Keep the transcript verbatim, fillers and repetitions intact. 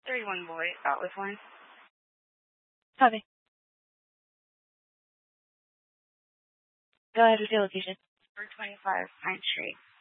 thirty-one Boy, Outless One. Copy. Go ahead with your location. four twenty-five Pine Street.